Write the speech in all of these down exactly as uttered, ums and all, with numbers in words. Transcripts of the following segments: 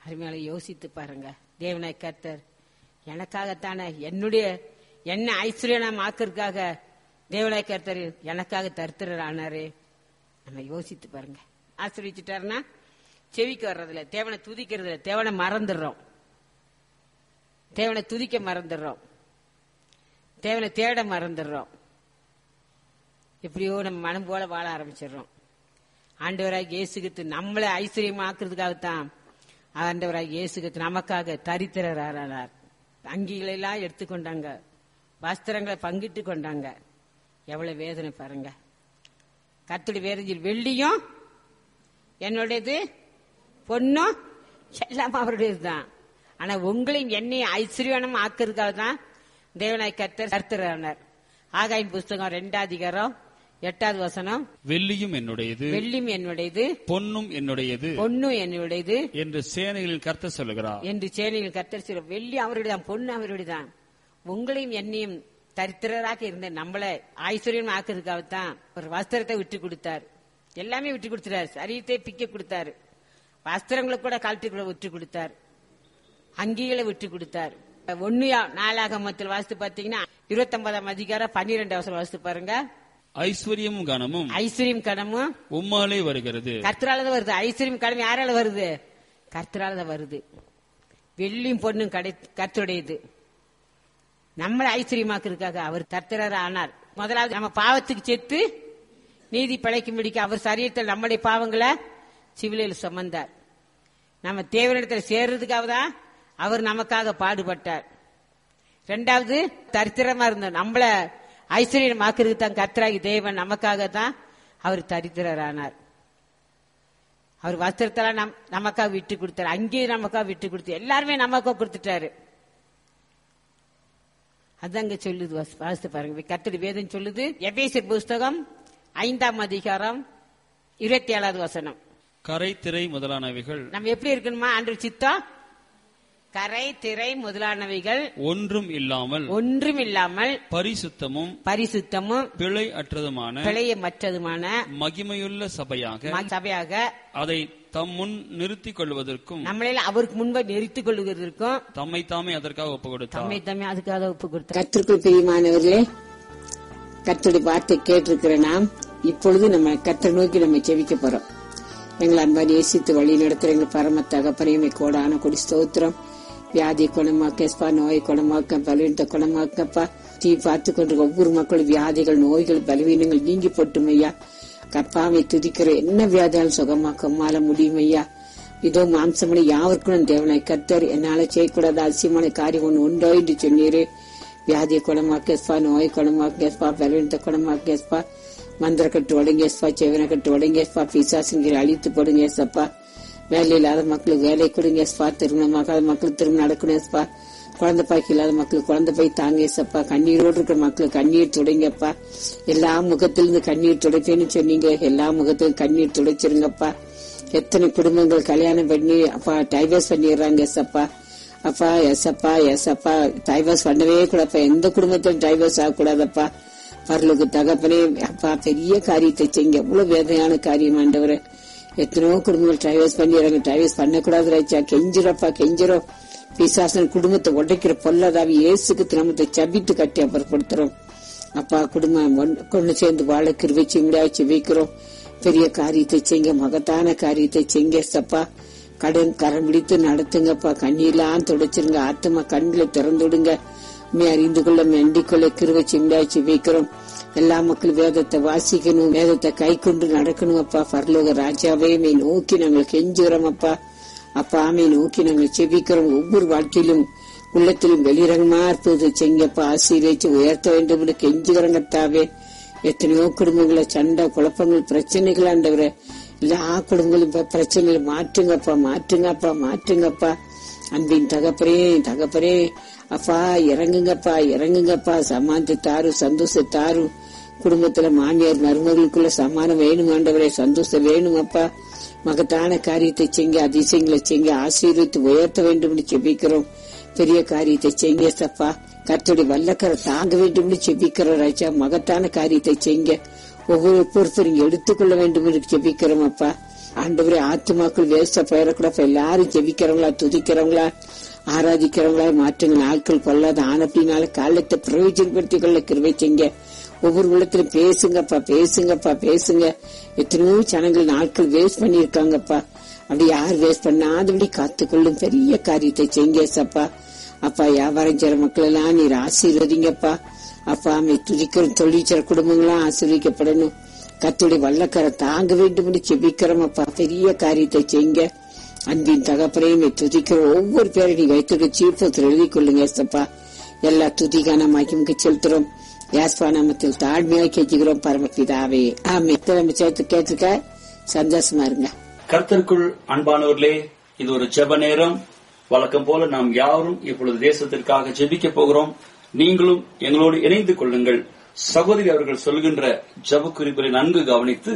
அருமையால யோசித்து பாருங்க. தேவனாய் கர்த்தர் எனக்காகத்தானே, என்னுடைய என்ன ஐஸ்வர்யம் ஆக்கிறதுக்காக தேவனாய் கர்த்தர் எனக்காக தரித்திரர் ஆனாரு. நம்ம யோசித்து பாருங்க. ஆசிரியச்சுட்டாருன்னா செவிக்கு வர்றதில்ல, தேவனை துதிக்கிறதுல தேவனை மறந்துடுறோம், தேவனை துதிக்க மறந்துடுறோம், தேவனை தேட மறந்துடுறோம். எப்படியோ நம்ம மனம் போல வாழ ஆரம்பிச்சிடறோம். ஆண்டவராக இயேசுகித்து நம்மளை ஐஸ்வர்யமாக்குறதுக்காகத்தான் ஆண்டவராக இயேசுகித்து நமக்காக தரித்திரர் ஆனார். அங்கிகளை எல்லாம் எடுத்துக்கொண்டாங்க, வஸ்திரங்களை பங்கிட்டு கொண்டாங்க. எவ்வளவு வேதனை பாருங்க. கர்த்தருடைய வேதனையில் வெள்ளியும் என்னுடையது, பொண்ணும் எல்லாம் அவருடையதுதான். ஆனா உங்களையும் என்னையும் ஐஸ்வர்யம் ஆக்குறதுக்காக தான் தேவனாய் கர்த்தர் தரித்திரர். ஆகாயின் புஸ்தகம் ரெண்டாவது அதிகாரம் எட்டாவது வசனம், வெள்ளியும் என்னுடையது, வெள்ளியும் என்னுடையது, பொன்னும் என்னுடையது, பொன்னும் என்னுடையது என்று சேனைகளின் கர்த்தர் சொல்லுகிறார் என்று சேனைகளின் கர்த்தர் சொல்ல. வெள்ளி அவருடையதான், பொண்ணு அவருடையதான். உங்களையும் என்னையும் தரித்திரராக இருந்த நம்மளை ஐஸ்வர்யம் ஆக்குறதுக்காகத்தான் ஒரு வஸ்திரத்தை விட்டு கொடுத்தார். எல்லாமே விட்டு கொடுத்தாரு. சரீரத்தை பிக்க கொடுத்தாரு, வஸ்திரங்களை கூட கழட்டி கூட விட்டு கொடுத்தார், அங்கிகளை விட்டு கொடுத்தார். ஒன்னு நாலாகமத்தில் வாசித்து பாத்தீங்கன்னா இருபத்தி ஒன்பதாம் அதிகாரம் பன்னிரெண்டாம் வசனம் வாசித்து பாருங்க. ஐஸ்வர்யமும் கனமும், ஐஸ்வர்யம் கனமும் உம்மாலே வருகிறது. கர்த்தரால தான் வருது. ஐஸ்வர்யம் கனம் யாரால வருது? கர்த்தரால தான் வருது. வெள்ளியும் பொண்ணும் கடை கர்த்தருடையது. நம்மளை ஐஸ்வர்யமாக்குறதுக்காக அவர் கர்த்தராக ஆனார். முதலாவது நம்ம பாவத்துக்கு செத்து நீதி பிழைக்கும்படிக்கு அவர் சரீரத்தில் நம்முடைய பாவங்களை சிவிலையில் சுமந்தார். நம்ம தேவனிடத்தில் சேர்றதுக்காக தான் அவர் நமக்காக பாடுபட்டார். ரெண்டாவது தரித்திரமா இருந்தோம், நம்மள ஐஸ்வர்யமாக்குறதுக்கு தான் கர்த்தராகி தேவன் நமக்காக தான் அவர் தரித்திரர் ஆனார். அவர் வஸ்திரத்தெல்லாம் நம் நமக்காக விட்டு கொடுத்தாரு, அங்கேயும் நமக்காக விட்டு கொடுத்து எல்லாருமே நமக்காக கொடுத்துட்டாரு. அதாங்க சொல்லுது, வாசித்து பாருங்க. கர்த்தருடைய வேதம் சொல்லுது. எபேசியர் புஸ்தகம் ஐந்தாம் அதிகாரம் இருபத்தி ஏழாவது வசனம். கரை திரை முதலானவைகள் நம்ம எப்படி இருக்கணுமா? ஆண்டவர் சித்தம் கரை திரை முதலானவைகள் ஒன்றும் இல்லாமல் ஒன்றும் இல்லாமல் பரிசுத்தமும் பரிசுத்தமும் பிழை அற்றதுமான பிழையமற்றதுமான மகிமையுள்ள சபையாக சபையாக அதை தம் முன் நிறுத்திக் கொள்வதற்கும் நம்மள அவருக்கு முன்பு நிறுத்திக் கொள்வதற்கும் தம்மை தாமே அதற்காக ஒப்பு கொடுத்தார். தம்மை தாமே அதுக்காக ஒப்பு கொடுத்தார். கர்த்தருக்குள் பிரியமானவர்களே, கர்த்தருடைய வார்த்தை கேட்டிருக்கிற நாம் இப்பொழுது நம்ம கர்த்தரை நோக்கி நம்ம ஜெபிக்க போறோம். எங்களை அன்பான் நேசித்து வழி நடத்துற எங்க பரம தகப்பனையுமே கோடான கொடி ஸ்தோத்திரம். வியாதி குணமாக்கப்பா, நோய் குணமாக்க, பலவீனத்தை குணமாக்கப்பா. தீ பார்த்து கொண்டு ஒவ்வொரு மக்களும் வியாதிகள், நோய்கள், பலவீனங்கள் நீங்கி போட்டும் ஐயா. கற்பாமை துதிக்கிற என்ன வியாதியாலும் சுகமாக்கமால முடியும் ஐயா. இதோ மாம்சமணி யாவருக்கும் தேவனாய் கர்த்தர் என்னால செய்யக்கூடாத அதிசயமான காரியம் ஒன்று உண்டோ என்று சொன்னீரே. வியாதியை குணமாக்கப்பா, நோய் குணமாக்கப்பா, பலவீனத்தை குணமாக்கப்பா. மந்திர கட்டு உடங்கேஸ்பா, செவன கட்டு உடங்கேஸ்பா, பிசாசுங்கிற அழித்து போடுங்கப்பா. வேலை இல்லாத மக்களுக்கு வேலை கொடுங்கப்பா, திருமணமாகாத மக்களுக்கு திருமணம் நடக்கணும்ப்பா. குழந்தை பாய்க்கு இல்லாத மக்களுக்கு குழந்தை பாய் தாங்கப்பா. கண்ணீரோடு இருக்கிற மக்களுக்கு கண்ணீர் துடைங்கப்பா. எல்லா முகத்திலிருந்து கண்ணீர் துடைப்பேன்னு சொன்னீங்க, எல்லா முகத்திலும் கண்ணீர் துடைச்சிருங்கப்பா. எத்தனை குடும்பங்கள் கல்யாணம் பண்ணி அப்பா டைவர்ஸ் பண்ணிடுறாங்க எஸ்அப்பா. அப்பா எஸ்அப்பா எஸ்அப்பா டைவர்ஸ் பண்ணவே கூடாப்பா. எந்த குடும்பத்திலும் டைவர்ஸ் ஆகக்கூடாதப்பா. பரலோக தகப்பனே அப்பா, பெரிய காரியத்தை செய்யுங்க. எவ்வளவு வேதனையான காரியம் ஆண்டவரே. எத்தனையோ குடும்பங்கள் டைவர்ஸ் பண்ணிடுறாங்க. டைவர்ஸ் பண்ணக்கூடாது ராஜா. கெஞ்சிரப்பா கெஞ்சிரும். பிசாசன் குடும்பத்தை உடைக்கிற பொல்லாதாவி இயேசுக்கு திருமணத்தை சபித்து கட்டி அப்புறப்படுத்துறோம். அப்பா, குடும்பம் கொண்டு சேர்ந்து வாழ கிருபை செய்ய வைக்கிறோம். பெரிய காரியத்தை செய்யுங்க, மகத்தான காரியத்தை செய்யுங்க சப்பா. கடன் கரம் பிடித்து நடத்துங்கப்பா. கண்ணீர்லாம் துடைச்சிருங்க. ஆத்மா கண்களை திறந்துடுங்க. அறிந்து கொள்ள வேண்டிக் கொள்ள கிருபை செய்ய வைக்கிறோம். எல்லா மக்களும் வேதத்தை வாசிக்கணும், வேதத்தை கை கொண்டு நடக்கணும் அப்பா. பரலோக ராஜாவே மே நோக்கி நாங்கள் கெஞ்சுகிறோம் அப்பா. அப்பா மே நோக்கி நாங்கள் செபிக்கிறோம். ஒவ்வொரு வாழ்க்கையிலும் உள்ளத்திலும் வெளிரங்கமா இருப்பது செங்கப்பா. ஆசீர்வதிச்சு உயர்த்த வேண்டும் என்று கெஞ்சுகிறங்கத்தாவே. எத்தனையோ குடும்பங்கள சண்டை குழப்பங்கள் பிரச்சனைகள் ஆண்டவரே. எல்லா குடும்பங்களும் பிரச்சனைகளை மாற்றுங்கப்பா மாற்றுங்கப்பா மாற்றுங்கப்பா. அன்பின் தகப்பரே தகப்பரே அப்பா இறங்குங்கப்பா இறங்குங்கப்பா. சமானத்தை தாரு, சந்தோஷத்தாரு. குடும்பத்துல மாமியார் மருமகளுக்குள்ள சமானம் வேணும் ஆண்டவரே. சந்தோஷம் வேணும் அப்பா. மகத்தான காரியத்தை செய்ய, அதிசயங்களை செய்ய, ஆசீர்வித்து உயர்த்த வேண்டும் என்று செபிக்கிறோம். பெரிய காரியத்தை செய்ய சப்பா. கர்த்தருடைய வல்லக்கரை தாங்க வேண்டும் என்று செபிக்கிறோம் ராஜா. மகத்தான காரியத்தை செய்ய ஒவ்வொரு பொறுப்பையும் எடுத்துக்கொள்ள வேண்டும் என்று செபிக்கிறோம் அப்பா. ஆண்டவரே ஆத்துமாக்கள் வேஸ்டா போயிடக்கூட எல்லாரும் ஜெபிக்கிறவங்களா துதிக்கிறவங்களா ஆராதிக்கிறவங்களா மாற்றுங்க. நாட்கள் கொள்ளாத ஆனப்பினால காலத்தை பிரயோஜனப்படுத்திக் கொள்ள கிருபை செய்யுங்க. ஒவ்வொரு உள்ளத்திலும் பேசுங்கப்பா, பேசுங்கப்பா, பேசுங்க. எத்தனையோ ஜனங்கள் நாட்கள் வேஸ்ட் பண்ணிருக்காங்கப்பா. அப்படி யார் வேஸ்ட் பண்ணாதபடி காத்துக்கொள்ளும் பெரிய காரியத்தை செய்யுங்க சப்பா. அப்பா வியாபாரம் செய்ற மக்கள் எல்லாம் நீர் ஆசீர்வதிங்கப்பா. அப்பா அமை துதிக்கிற தொழிற்சர குடும்பங்களாம் ஆசீர்வதிக்கப்படணும். கர்த்தருடைய வல்லக்கரை தாங்க வேண்டும் என்று செபிக்கிறோம் அப்பா. பெரிய காரியத்தை செய்யுங்க. அன்பின் தகப்பனையுமே துதிக்கிற ஒவ்வொரு பேரும் நீ வைத்திருக்க சீர்பத்தில் எழுதி கொள்ளுங்க ஏசப்பா. எல்லா துதிக்கான மகிமுக்கு செலுத்துறோம். யாஸ்பா நாமத்தில் தாழ்மையாக கேட்கிறோம் பரமபிதாவே. ஆமே. சேர்த்து கேட்டுக்க சந்தோஷமா இருங்க. கர்த்தருக்குள் அன்பானவர்களே, இது ஒரு ஜெப நேரம். வழக்கம் போல நாம் யாரும் இப்பொழுது தேசத்திற்காக ஜெபிக்க போகிறோம். நீங்களும் எங்களோடு இணைந்து கொள்ளுங்கள். சகோதரி அவர்கள் சொல்கின்ற ஜெப குறிப்புகளை நன்கு கவனித்து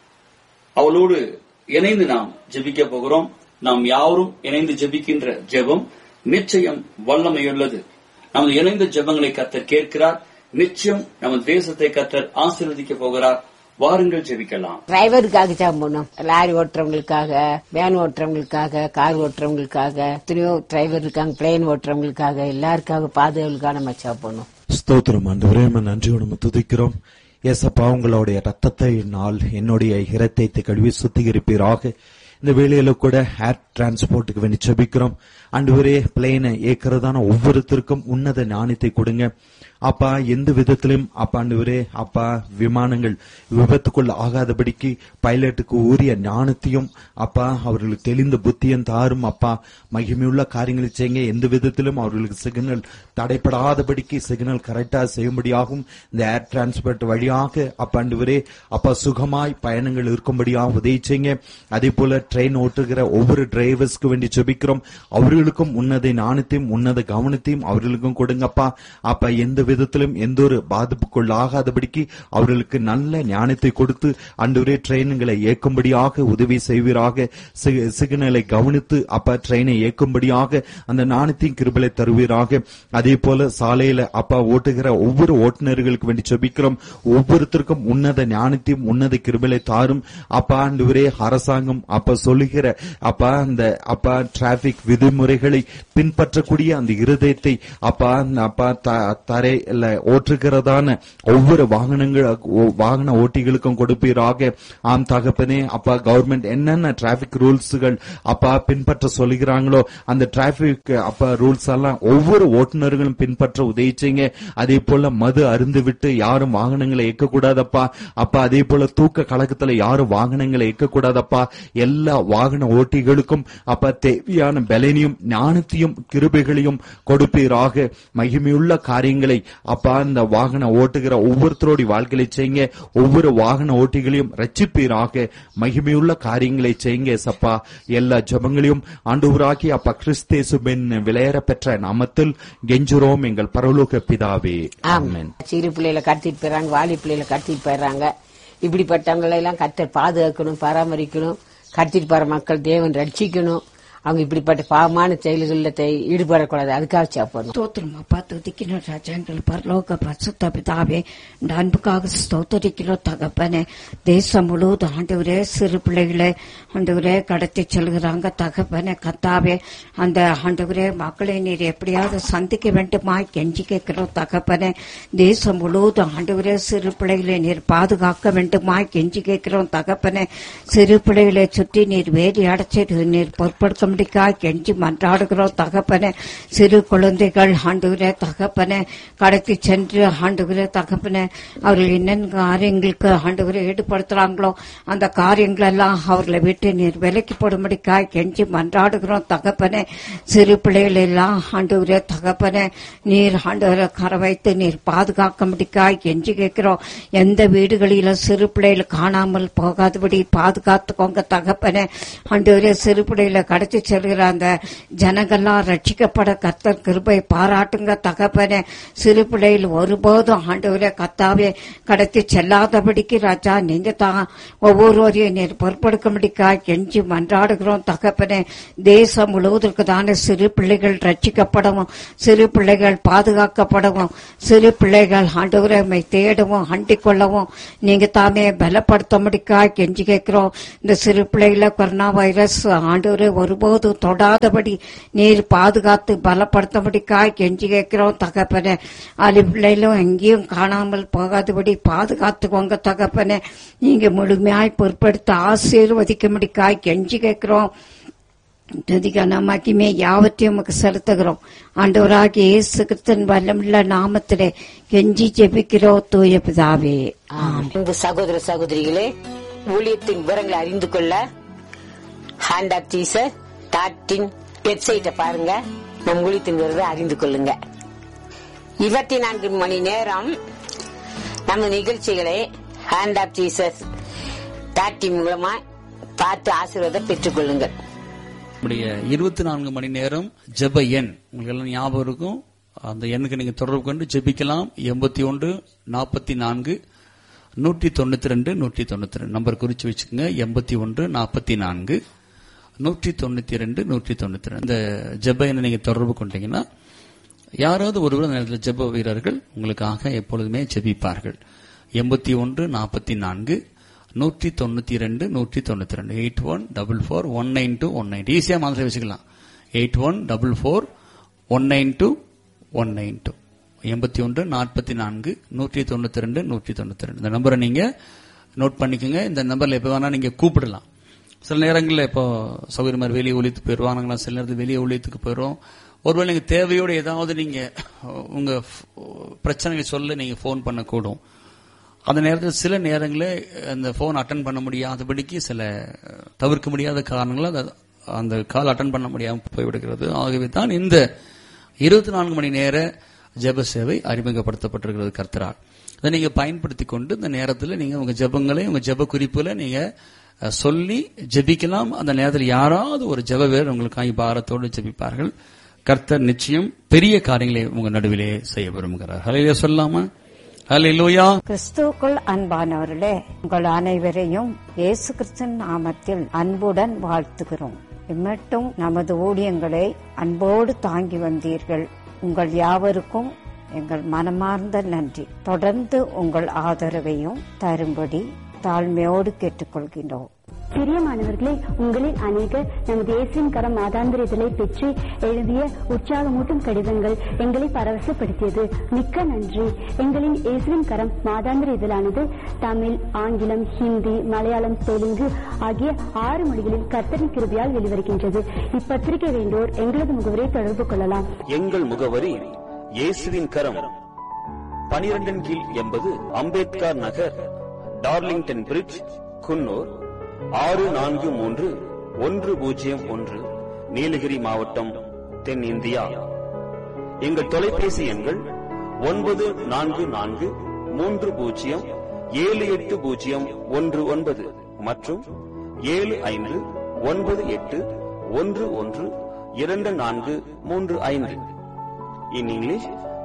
அவளோடு இணைந்து நாம் ஜெபிக்க போகிறோம். நாம் யாரும் இணைந்து ஜெபிக்கின்ற ஜெபம் நிச்சயம் வல்லமையுள்ளது. நமது இணைந்த ஜெபங்களை கர்த்தர் கேட்கிறார். நிச்சயம் நமது தேசத்தை கர்த்தர் ஆசீர்வதிக்க போகிறார். வாருங்கள் ஜெபிக்கலாம். டிரைவருக்காக ஜெபம் பண்ணும். லாரி ஓட்டுறவங்களுக்காக, வேன் ஓட்டுறவங்களுக்காக, கார் ஓட்டுறவங்களுக்காக, எத்தனையோ டிரைவர் இருக்காங்க, பிளேன் ஓட்டுறவங்களுக்காக, எல்லாருக்காக பாதுகாவலுக்காக நம்ம ஜெபம் பண்ணும். ஸ்தோத்திரம் ஆண்டவரே, நன்றியோடு நம்ம துதிக்கிறோம். ஏசப்பா, உங்களுடைய ரத்தத்தை நாள் என்னுடைய இரத்தத்தை கழுவி சுத்திகரிப்பீராக. இந்த வேளையில கூட ஏர் டிரான்ஸ்போர்ட்டுக்கு வேண்டி ஜெபிக்கிறோம். ஆண்டவரே, பிளேனை ஏக்கிறதான ஒவ்வொருத்தருக்கும் உன்னத ஞானத்தை கொடுங்க அப்பா. எந்த விதத்திலும் அப்பா ஆண்டவரே அப்பா விமானங்கள் விபத்துக்குள் ஆகாதபடிக்கு பைலட்டுக்கு உரிய ஞானத்தையும் அப்பா அவர்களுக்கு தெளிந்த புத்தியும் தாரும் அப்பா. மகிமையுள்ள காரியங்களை செய்யுங்க. எந்த விதத்திலும் அவர்களுக்கு சிக்னல் தடைப்படாதபடிக்கு சிக்னல் கரெக்டா செய்யும்படியாகும். இந்த ஏர் டிரான்ஸ்போர்ட் வழியாக அப்பா ஆண்டவரே அப்பா சுகமாய் பயணங்கள் இருக்கும்படியாக உதவி செய்யுங்க. அதே போல ட்ரெயின் ஓட்டுகிற ஒவ்வொரு டிரைவர்ஸ்க்கு வேண்டி ஜெபிக்கிறோம். அவர்களுக்கும் உன்னத ஞானத்தையும் உன்னத கவனத்தையும் அவர்களுக்கும் கொடுங்கப்பா. அப்பா எந்த விதத்திலும் எந்த ஒரு பாதிப்புக்குள் ஆகாதபடிக்கு அவர்களுக்கு நல்ல ஞானத்தை கொடுத்து ஆண்டவரே ட்ரெயின்களை இயக்கும்படியாக உதவி செய்வீராக. சிக்னலை கவனித்து அப்பா ட்ரெயினை இயக்கும்படியாக அந்த ஞானத்தையும் கிருபையை தருவீராக. அதே போல சாலையில அப்பா ஓட்டுகிற ஒவ்வொரு ஓட்டுநர்களுக்கு வேண்டி ஜெபிக்கிறோம். ஒவ்வொருத்தருக்கும் உன்னத ஞானத்தையும் உன்னத கிருபையை தாரும் அப்பா. ஆண்டவரே அரசாங்கம் அப்பா சொல்லுகிற அப்பா அந்த அப்பா டிராபிக் விதிமுறைகளை பின்பற்றக்கூடிய அந்த இருதயத்தை அப்பா அப்பா தரை ஓட்டுகிறதான ஒவ்வொரு வாகனங்கள் வாகன ஓட்டிகளுக்கும் கொடுப்பீராக. ஆம் தகப்பனே அப்பா, கவர்மெண்ட் என்னென்ன டிராபிக் ரூல்ஸ்கள் அப்பா பின்பற்ற சொல்லுகிறாங்களோ அந்த டிராபிக் அப்பா ரூல்ஸ் எல்லாம் ஒவ்வொரு ஓட்டுநர்களும் பின்பற்ற உதவி செய்யுங்க. அதே போல மது அருந்து விட்டு யாரும் வாகனங்களை இயக்கக்கூடாதப்பா அப்பா. அதே போல தூக்க கலக்கத்துல யாரும் வாகனங்களை இயக்கக்கூடாதப்பா. எல்லா வாகன ஓட்டிகளுக்கும் அப்பா தேவையான பலனையும் ஞானத்தையும் கிருபைகளையும் கொடுப்பீராக. மகிமையுள்ள காரியங்களை அப்பா இந்த வாகன ஓட்டுகிற ஒவ்வொருத்தரோட வாழ்க்கையை செய்யுங்க. ஒவ்வொரு வாகன ஓட்டிகளையும் ரட்சிப்பீராக. மகிமையுள்ள காரியங்களை செய்யுங்க சப்பா. எல்லா ஜெபங்களையும் ஆண்டவராகி அப்பா கிறிஸ்தேசுவின் விலையேற பெற்ற நாமத்தில் கெஞ்சுறோம் எங்கள் பரலோக பிதாவே, ஆமென். சிறு பிள்ளைகளை கடத்திட்டு போயிடறாங்க, வாலி பிள்ளைகளை கடத்திட்டு போயிடறாங்க. இப்படிப்பட்டவங்களை எல்லாம் கர்த்தர் பாதுகாக்கணும், பராமரிக்கணும். கடத்திட்டு போற மக்கள் தேவன் ரட்சிக்கணும். அவங்க இப்படிப்பட்ட பாவமான செயல்களில் ஈடுபடக்கூடாது. அதுக்காக சாப்பிடணும். ஸ்தோத்திரம் அப்பா, துதிக்கிறோம் ராஜா. எங்கள் பரலோக பரிசுத்த பிதாவே, இந்த அன்புக்காக ஸ்தோத்திரிக்கிறோம் தகப்பனே. தேசம் முழுவதும் ஆண்டவரே சிறு பிள்ளைகளை ஆண்டவரே கடத்தி செல்கிறாங்க தகப்பனே. கத்தாவே, அந்த ஆண்டவரே மக்களை நீர் எப்படியாவது சந்திக்க வேண்டுமாய் கெஞ்சி கேட்கிறோம் தகப்பனே. தேசம் முழுவதும் ஆண்டவரே சிறு பிள்ளைகளை நீர் பாதுகாக்க வேண்டுமாய் கெஞ்சி கேட்கிறோம் தகப்பனே. சிறு பிள்ளைகளை சுற்றி நீர் வேலி அடைச்சி நீர் பொறுப்படுத்த கெஞ்சி மன்றாடுகிறோம் தகப்பனே. சிறு குழந்தைகள் ஆண்டவரே தகப்பனே கடத்தி சென்று ஆண்டவரே தகப்பனே அவர்கள் என்னென்ன காரியங்களுக்கு ஆண்டவரை ஈடுபடுத்துறாங்களோ அந்த காரியங்கள் எல்லாம் அவர்களை விட்டு நீர் விலக்கி போடும்படிக்காய் கெஞ்சி மன்றாடுகிறோம் தகப்பனே. சிறு பிள்ளைகள் எல்லாம் ஆண்டவரே தகப்பனே நீர் ஆண்டவரை கரை வைத்து நீர் பாதுகாக்கும்படிக்காய் கெஞ்சி கேட்கிறோம். எந்த வீடுகளிலும் சிறு பிள்ளைகள் காணாமல் போகாதபடி பாதுகாத்துக்கோங்க தகப்பனே. ஆண்டவரே சிறு பிள்ளைகளை கடத்தி செல்கிற அந்த ஜனங்கள்லாம் ரட்சிக்கப்பட கர்த்தர் கிருபை பாராட்டுங்க தகப்பனே. சிறு பிள்ளைகள் ஒருபோதும் ஆண்டவரே கர்த்தாவே கடத்தி செல்லாதபடிக்கு ராஜா நீங்க தான் ஒவ்வொருவரையும் நீர் பொறுப்படுக்கும்படிக்கா கெஞ்சி மன்றாடுகிறோம் தகப்பனே. தேசம் முழுவதற்கு தானே சிறு பிள்ளைகள் ரட்சிக்கப்படவும், சிறு பிள்ளைகள் பாதுகாக்கப்படவும், சிறு பிள்ளைகள் ஆண்டவரை தேடவும் அண்டிக் கொள்ளவும் நீங்க தாமே பலப்படுத்தும்படிக்கா கெஞ்சி கேட்கிறோம். இந்த சிறு பிள்ளைகளை கொரோனா வைரஸ் ஆண்டவரை ஒருபோதும் தொடாதபடி நீர் பாதுகாத்து பலப்படுத்தபடிக்காய் கெஞ்சி கேட்கிறோம் தகப்பனே. அலி பிள்ளைகளும் எங்கேயும் காணாமல் போகாதபடி பாதுகாத்துக்கோங்க தகப்பனே. நீங்க முழுமையாய் பொறுப்படுத்த ஆசீர்வதிக்கும்படிக்காய் கெஞ்சி கேட்கிறோம். துதிக்கான மகிமே யாவற்றையும் உமக்கு செலுத்துகிறோம். ஆண்டவராகிய இயேசு கிறிஸ்துவின் வல்லமுள்ள நாமத்திலே கெஞ்சி ஜெபிக்கிறோம் தூய பிதாவே. ஆமென். சகோதர சகோதரிகளே, ஊழியத்தின் விவரங்களை அறிந்து கொள்ள hand of Jesus dot in வெப்சைட்டை பாருங்க. நம் ஊழியத்தின் விவரத்தை அறிந்து கொள்ளுங்க. இருபத்தி நான்கு மணி நேரம் நம்ம நிகழ்ச்சிகளை hand of Jesus dot in மூலமா பார்த்து ஆசீர்வாதம் பெற்றுக் கொள்ளுங்கள். நம்முடைய இருபத்தி நான்கு மணி நேரம் ஜெப எண் உங்களுக்கு எல்லாம் ஞாபகம் இருக்கும். அந்த எண்ணுக்கு நீங்க தொடர்பு கொண்டு ஜெபிக்கலாம். எண்பத்தி ஒன்று நாற்பத்தி நான்கு நூற்றி தொண்ணூத்தி ரெண்டு நூற்றி தொண்ணூத்தி ரெண்டு நம்பர் குறிச்சு வச்சுக்கோங்க. எண்பத்தி ஒன்று நாற்பத்தி நான்கு நூற்றி தொண்ணூத்தி ரெண்டு நூற்றி தொண்ணூத்தி ரெண்டு இந்த ஜெப எண்ணை நீங்க தொடர்பு கொண்டீங்கன்னா யாராவது ஒருவர் அந்த நேரத்தில் ஜெப வீரர்கள் உங்களுக்காக எப்பொழுதுமே ஜெபிப்பார்கள். எண்பத்தி ஒன்று நாற்பத்தி நான்கு நூற்றி தொண்ணூத்தி ரெண்டு நூற்றி தொண்ணூத்தி ரெண்டு eight one double four one nine two one nine ஈஸியா மாதிரி வச்சுக்கலாம். Eight one double four one nine two one nine two எண்பத்தி ஒன்று நாற்பத்தி நான்கு நூற்றி தொண்ணூத்தி ரெண்டு நூற்றி தொண்ணூத்தி ரெண்டு இந்த நம்பரை நீங்க நோட் பண்ணிக்கோங்க. இந்த நம்பர்ல எப்ப வேணா நீங்க கூப்பிடலாம். சில நேரங்களில் இப்போ சௌகரியமா வெளியே ஒழித்து போயிடுவாங்க, சில நேரத்தில் வெளியே ஒழித்துக்கு போயிடும். ஒருவேளை நீங்க தேவையோடு ஏதாவது நீங்க உங்க பிரச்சனைகளை சொல்ல நீங்க போன் பண்ணக்கூடும். அந்த நேரத்தில் சில நேரங்களில் அந்த போன் அட்டன் பண்ண முடியாதபடிக்கு சில தவிர்க்க முடியாத காரணங்களால் அந்த கால் அட்டன் பண்ண முடியாமல் போய்விடுகிறது. ஆகவே தான் இந்த இருபத்தி நான்கு மணி நேர ஜெப சேவை அறிமுகப்படுத்தப்பட்டிருக்கிறது கர்த்தரால். அதை நீங்க பயன்படுத்தி கொண்டு இந்த நேரத்தில் நீங்க உங்க ஜெபங்களை உங்க ஜெப குறிப்புல நீங்க சொல்லி ஜெபிக்கலாம். அந்த நேரத்தில் யாராவது ஒரு ஜெப வீரர் உங்களுக்காக பாரத்தோடு ஜெபிப்பார்கள். கர்த்தர் நிச்சயம் பெரிய காரியங்களை உங்க நடுவிலே செய்ய விரும்புகிறார். ஹல்லேலூயா சொல்லாமா? ஹல்லேலூயா. கிறிஸ்துவுக்குள் அன்பானவர்களே, உங்கள் அனைவரையும் இயேசு கிறிஸ்துவின் நாமத்தில் அன்புடன் வாழ்த்துகிறோம். இம்மட்டும் நமது ஊழியங்களை அன்போடு தாங்கி வந்தீர்கள். உங்கள் யாவருக்கும் எங்கள் மனமார்ந்த நன்றி. தொடர்ந்து உங்கள் ஆதரவையும் தரும்படி தாழ்மையோடு கேட்டுக்கொள்கின்றோம். பிரியமானவர்களே, உங்களில் அநேகர் நமது இயேசுவின் கரம் மாதாந்திர இதழை பெற்று எழுதிய உற்சாகமூட்டும் கடிதங்கள் எங்களை பரவசப்படுத்தியது. மிக்க நன்றி. எங்களின் இயேசுவின் கரம் மாதாந்திர இதழானது தமிழ், ஆங்கிலம், ஹிந்தி, மலையாளம், தெலுங்கு ஆகிய ஆறு மொழிகளில் கர்த்தரின் கிருபையால் வெளிவருகின்றது. இப்பத்திரிகை வேண்டோர் எங்களது முகவரியை தொடர்பு கொள்ளலாம். எங்கள் முகவரி இயேசுவின் கரம், பனிரெண்டின் கீழ் எண்பது அம்பேத்கர் நகர், டார்லிங்டன் பிரிட்ஜ், குன்னூர் ஆறு நான்கு மூன்று ஒன்று பூஜ்ஜியம் ஒன்று, நீலகிரி மாவட்டம், தென் இந்தியா. எங்கள் தொலைபேசி எண்கள் ஒன்பது நான்கு நான்கு மூன்று பூஜ்ஜியம் ஏழு எட்டு பூஜ்ஜியம் ஒன்று ஒன்பது மற்றும் ஏழு ஐந்து ஒன்பது எட்டு ஒன்று ஒன்று இரண்டு நான்கு மூன்று ஐந்து. In English,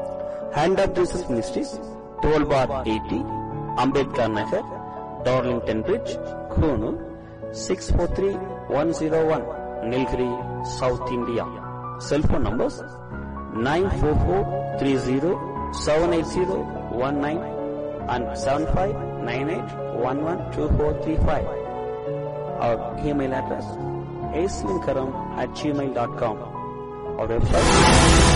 hand of Jesus ministries, twelve bar eighty, Ambedkar Nagar, Darlington bridge, Coonoor six four three one zero one, Nilgiri, south India. Cellphone numbers nine four four three zero seven eight zero one nine and seven five nine eight one one two four three five. Our email address is linkaram at gmail dot com. Our website